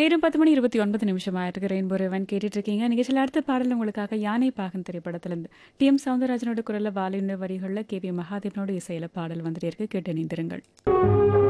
நேரம் 10:29 ஆயிருக்கு. Rainbow raven கேட்டுட்டு இருக்கீங்க. நிகழ்ச்சியில் அடுத்த பாடல் உங்களுக்காக யானை பாகன் திரைப்படத்திலிருந்து டி.எம். சௌந்தரராஜனோட குரல்ல, பாலுவின் வரிகளில், கே.வி. மகாதேவனோட இசையில பாடல் வந்துட்டே இருக்கு. கேட்டு இணைந்திருங்கள்.